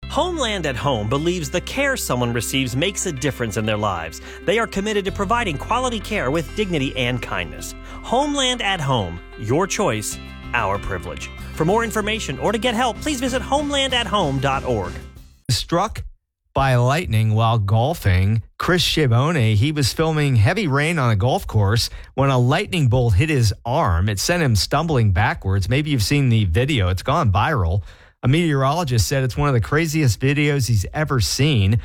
Homeland at Home believes the care someone receives makes a difference in their lives. They are committed to providing quality care with dignity and kindness. Homeland at Home. Your choice, our privilege. For more information or to get help, please visit homelandathome.org. Struck by lightning while golfing. Chris Schiavone, he was filming heavy rain on a golf course when a lightning bolt hit his arm. It sent him stumbling backwards. Maybe you've seen the video. It's gone viral. A meteorologist said it's one of the craziest videos he's ever seen.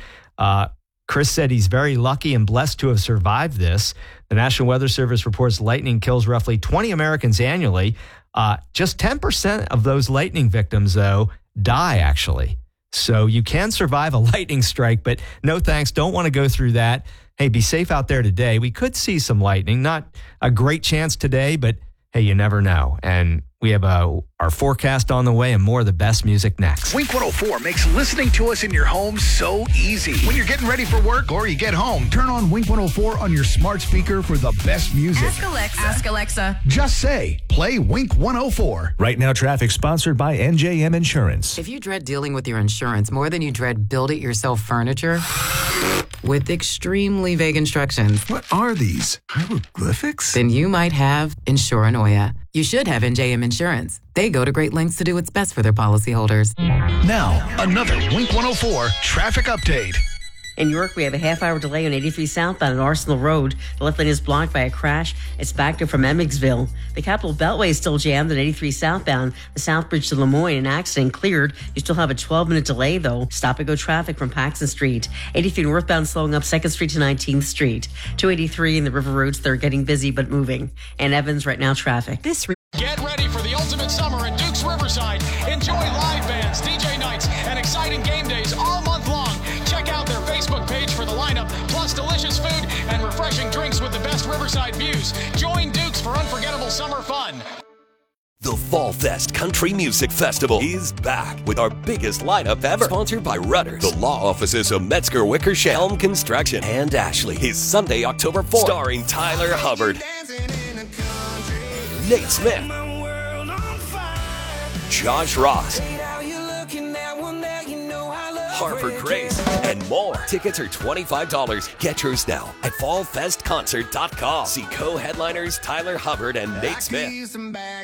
Chris said he's very lucky and blessed to have survived this. The National Weather Service reports lightning kills roughly 20 Americans annually. Just 10% of those lightning victims, though, die, actually. So you can survive a lightning strike, but no thanks. Don't want to go through that. Hey, be safe out there today. We could see some lightning. Not a great chance today, but hey, you never know. And we have our forecast on the way and more of the best music next. Wink 104 makes listening to us in your home so easy. When you're getting ready for work or you get home, turn on Wink 104 on your smart speaker for the best music. Ask Alexa. Just say, play Wink 104. Right Now Traffic, sponsored by NJM Insurance. If you dread dealing with your insurance more than you dread build-it-yourself furniture, with extremely vague instructions, What are these? Hieroglyphics? then you might have Insuranoia. You should have NJM Insurance. They go to great lengths to do what's best for their policyholders. Now, another Wink 104 traffic update. In York, we have a half-hour delay on 83 southbound at Arsenal Road. The left lane is blocked by a crash. It's backed up from Emmetsville. The Capitol Beltway is still jammed at 83 southbound. The South Bridge to Lemoyne, an accident cleared. You still have a 12-minute delay, though. Stop-and-go traffic from Paxton Street. 83 northbound slowing up 2nd Street to 19th Street. 283 in the River Roads, they're getting busy but moving. And Evans, right now, traffic. Get ready for the ultimate summer at Duke's Riverside. Enjoy live bands, DJ nights, and exciting game days all month long. Check out their Facebook page for the lineup, plus delicious food and refreshing drinks with the best Riverside views. Join Duke's for unforgettable summer fun. The Fall Fest Country Music Festival is back with our biggest lineup ever. Sponsored by Rudders, the law offices of Metzger Wickersham, Helm Construction, and Ashley. Is Sunday, October 4th. Starring Tyler Hubbard, Nate Smith, Josh Ross, Harper Grace, and more. Tickets are $25. Get yours now at fallfestconcert.com. See co-headliners Tyler Hubbard and Nate Smith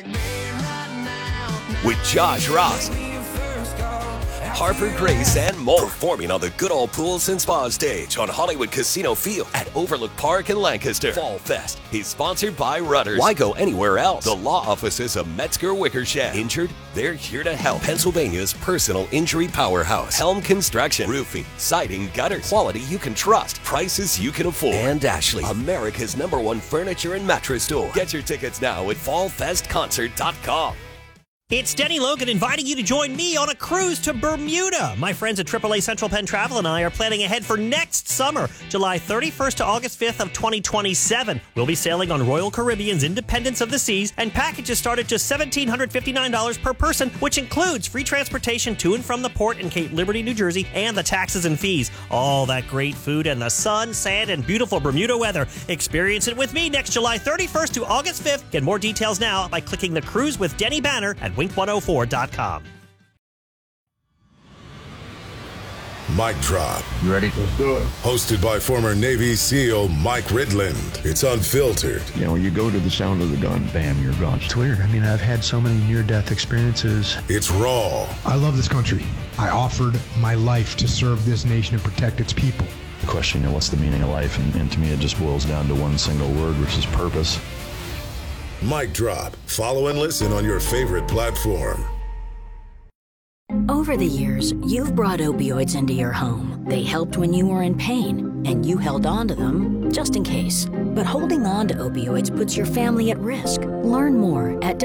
with Josh Ross, Harper Grace, and more. Performing on the Good Old Pools and Spa stage on Hollywood Casino Field at Overlook Park in Lancaster. Fall Fest is sponsored by Rudders. Why go anywhere else? The law offices of Metzger Wickersham. Injured? They're here to help. Pennsylvania's personal injury powerhouse. Helm Construction. Roofing, siding, gutters. Quality you can trust. Prices you can afford. And Ashley, America's #1 furniture and mattress store. Get your tickets now at fallfestconcert.com. It's Denny Logan inviting you to join me on a cruise to Bermuda. My friends at AAA Central Penn Travel and I are planning ahead for next summer, July 31st to August 5th of 2027. We'll be sailing on Royal Caribbean's Independence of the Seas, and packages start at just $1,759 per person, which includes free transportation to and from the port in Cape Liberty, New Jersey, and the taxes and fees. All that great food and the sun, sand, and beautiful Bermuda weather. Experience it with me next July 31st to August 5th. Get more details now by clicking the Cruise with Denny banner at wink104.com. Mic Drop. You ready? Let's do it. Hosted by former Navy SEAL Mike Ridland. It's unfiltered. You know, you go to the sound of the gun, bam, you're gone. It's weird. I mean, I've had so many near-death experiences. It's raw. I love this country. I offered my life to serve this nation and protect its people. The question, you know, what's the meaning of life? And to me, it just boils down to one single word, which is purpose. Mic Drop. Follow and listen on your favorite platform. Over the years, you've brought opioids into your home. They helped when you were in pain, and you held on to them just in case. But holding on to opioids puts your family at risk. Learn more at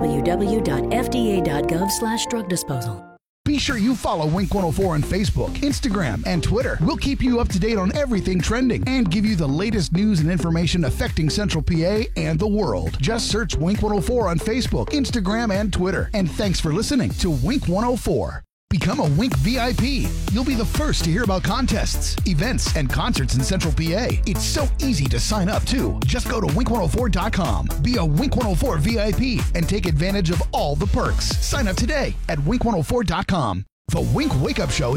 www.fda.gov/drug disposal. Be sure you follow Wink 104 on Facebook, Instagram, and Twitter. We'll keep you up to date on everything trending and give you the latest news and information affecting Central PA and the world. Just search Wink 104 on Facebook, Instagram, and Twitter. And thanks for listening to Wink 104. Become a Wink VIP. You'll be the first to hear about contests, events, and concerts in Central PA. It's so easy to sign up, too. Just go to wink104.com. Be a Wink 104 VIP and take advantage of all the perks. Sign up today at wink104.com. The Wink Wake Up Show